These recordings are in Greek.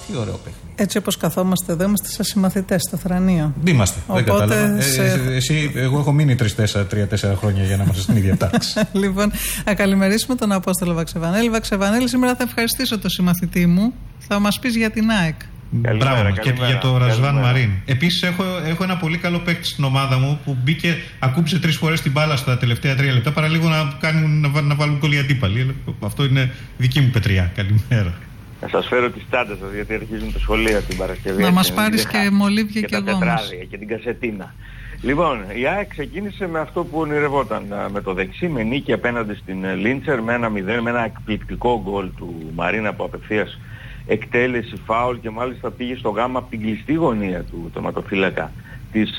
Τι ωραίο παιχνίδι. Έτσι όπως καθόμαστε εδώ, είμαστε σαν συμμαθητές στο θρανείο. Είμαστε. Οπότε δεν κατάλαβα. Εγώ έχω μείνει 3-4 χρόνια για να είμαστε στην ίδια τάξη. Λοιπόν, να καλημερίσουμε τον Απόστολο Βαξεβανέλη. Βαξεβανέλη, σήμερα θα ευχαριστήσω τον συμμαθητή μου. Θα μας πεις για την ΑΕΚ. Μπράβο, και για το Ρασβάν Μαρίν. Επίσης, έχω ένα πολύ καλό παίκτη στην ομάδα μου που μπήκε, ακούμπησε 3 φορές την μπάλα στα τελευταία 3 λεπτά. Παραλίγο να βάλουν κόλλη αντίπαλοι. Αυτό είναι δική μου πετριά. Καλημέρα. Να σας φέρω τις τσάντες σας, γιατί αρχίζουν τα σχολεία την Παρασκευή. Να μας πάρεις και μολύβια και τα τετράδια και την κασετίνα. Λοιπόν, η ΑΕΚ ξεκίνησε με αυτό που ονειρευόταν, με το δεξί, με νίκη απέναντι στην Λίντσερ, με 1-0, με ένα εκπληκτικό γκολ του Μαρίνα από απευθείας εκτέλεση, φάουλ, και μάλιστα πήγε στο γάμα από την κλειστή γωνία του τερματοφύλακα της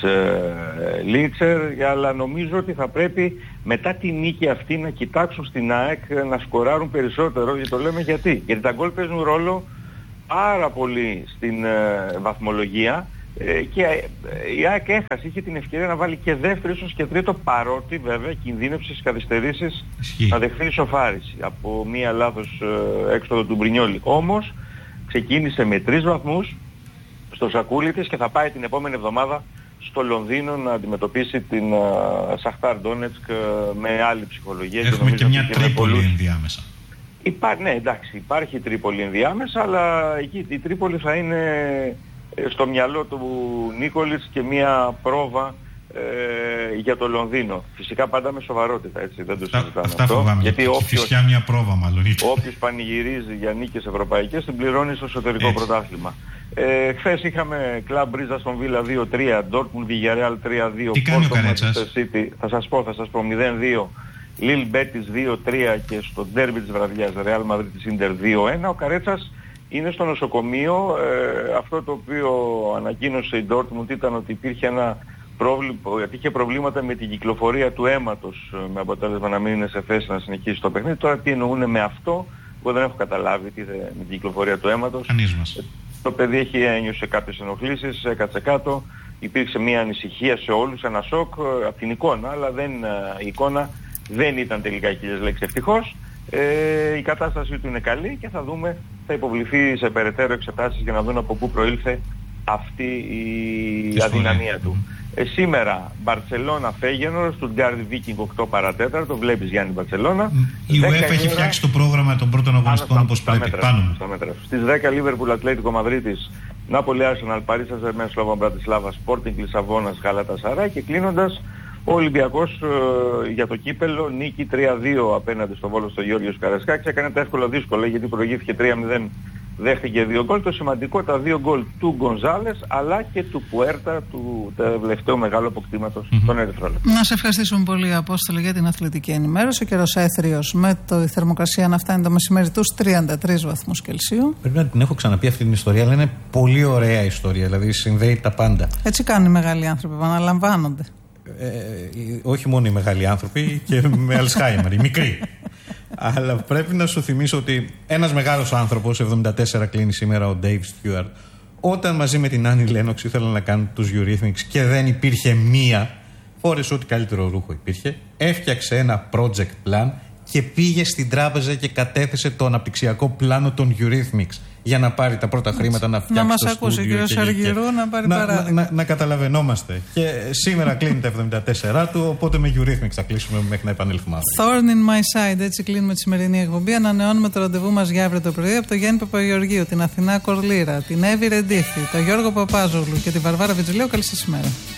Λίντσερ. Αλλά νομίζω ότι θα πρέπει μετά τη νίκη αυτή να κοιτάξουν στην ΑΕΚ να σκοράρουν περισσότερο. Και το λέμε γιατί τα γκολ παίζουν ρόλο πάρα πολύ στην βαθμολογία, και η ΑΕΚ έχασε, είχε την ευκαιρία να βάλει και δεύτερο, ίσως και τρίτο, παρότι βέβαια κινδύνευσε στις καθυστερήσεις να δεχθεί ισοφάριση από μία λάθος έξοδο του Μπρινιόλι. Όμως ξεκίνησε με 3 βαθμούς στο σακούλι της και θα πάει την επόμενη εβδομάδα στο Λονδίνο να αντιμετωπίσει την Σαχτάρ Ντόνετσκ με άλλη ψυχολογία. Έχουμε και μια Τρίπολη ενδιάμεσα. Ναι, εντάξει, υπάρχει Τρίπολη ενδιάμεσα, αλλά εκεί η Τρίπολη θα είναι στο μυαλό του Νίκολιτς και μια πρόβα για το Λονδίνο. Φυσικά πάντα με σοβαρότητα, έτσι, δεν το συζητάμε αυτά αυτό. Φοβάμαι, γιατί φυσικά μια πρόβα μάλλον. Όποιος πανηγυρίζει για νίκες ευρωπαϊκές την πληρώνει στο εσωτερικό πρωτάθλημα. Χθες είχαμε Κλαμπ Μπρίζα στον Βίλα 2-3, Ντόρτμουντ Βιγιαρεάλ 3-2. Τι κάνει ο Καρέτσας? Θα σας πω 0-2. Λιλ Μπέτις 2-3 και στο ντέρμπι της βραδιάς Ρεάλ Μαδρίτης Ίντερ 2-1. Ο Καρέτσας είναι στο νοσοκομείο. Αυτό το οποίο ανακοίνωσε η Ντόρτμουντ ήταν ότι υπήρχε ένα πρόβλημα, γιατί είχε προβλήματα με την κυκλοφορία του αίματος, με αποτέλεσμα να μην είναι σε θέση να συνεχίσει το παιχνίδι. Τώρα τι εννοούν με αυτό, εγώ δεν έχω καταλάβει τι με την κυκλοφορία του αίματος. Το παιδί ένιωσε κάποιες ενοχλήσεις, έκατσε κάτω, υπήρξε μια ανησυχία σε όλους, ένα σοκ από την εικόνα, αλλά η εικόνα δεν ήταν τελικά χίλιες λέξεις ευτυχώς. Η κατάστασή του είναι καλή και θα δούμε, θα υποβληθεί σε περαιτέρω εξετάσεις για να δουν από πού προήλθε αυτή η αδυναμία του. Σήμερα Μπαρτσελώνα Φέγενορ, Στουτγκάρδι Βίκινγκ 8 παρατέταρτο, βλέπεις Γιάννη Μπαρτσελώνα. Η UEFA έχει φτιάξει το πρόγραμμα των πρώτων αγωνιστικών όπως πρέπει. Στις 10 Λίβερπουλ Ατλέτικο Μαδρίτης, Νάπολη Άρσεναλ, Παρί Σεν-Ζερμέν, Σλόβα Μπρατισλάβα, Σπόρτινγκ Λισαβόνας, Γαλατασαράι, και κλείνοντας ο Ολυμπιακός για το κύπελο, νίκη 3-2 απέναντι στο Βόλο στο Γιώργος Καρασκάκης. Έκανε τα εύκολα δύσκολα γιατί προηγήθηκε 3-0, δέχτηκε 2 γκολ. Το σημαντικό, τα 2 γκολ του Γκονζάλες αλλά και του Πουέρτα, του τελευταίου μεγάλου αποκτήματος των Ερυθρόλεπτων. Να σε ευχαριστήσουμε πολύ, Απόστολο, για την αθλητική ενημέρωση. Ο καιρός έθριος με η θερμοκρασία να φτάνει το μεσημέρι τους 33 βαθμούς Κελσίου. Πρέπει να την έχω ξαναπεί αυτή την ιστορία, αλλά είναι πολύ ωραία ιστορία, δηλαδή συνδέει τα πάντα. Έτσι κάνουν οι μεγάλοι άνθρωποι, επαναλαμβάνονται. Όχι μόνο οι μεγάλοι άνθρωποι, και με Αλσχάιμερ, οι μικροί. Αλλά πρέπει να σου θυμίσω ότι ένας μεγάλος άνθρωπος, 74 κλείνει σήμερα, ο Dave Stewart, όταν μαζί με την Άννη Λένοξ ήθελαν να κάνουν τους Eurythmics και δεν υπήρχε μία, φόρεσε ό,τι καλύτερο ρούχο υπήρχε, έφτιαξε ένα project plan και πήγε στην τράπεζα και κατέθεσε το αναπτυξιακό πλάνο των Eurythmics για να πάρει τα πρώτα χρήματα να φτιάξει το στούντιο. Να μας ακούσει ο κ. Αργυρού να πάρει παράδειγμα. Να καταλαβαίνόμαστε. Και σήμερα κλείνει τα 74 του, οπότε με Eurythmics θα κλείσουμε μέχρι να επανέλθουμε. Thorn in my side, έτσι κλείνουμε τη σημερινή εκπομπή. Ανανεώνουμε το ραντεβού μας για αύριο το πρωί από τον Γιάννη Παπαγεωργίου, την Αθηνά Κορλήρα, την Εύη Ρεντίχη, τον Γιώργο Παπάζογλου και την Βαρβάρα Βιτζηλέου. Καλή σας ημέρα.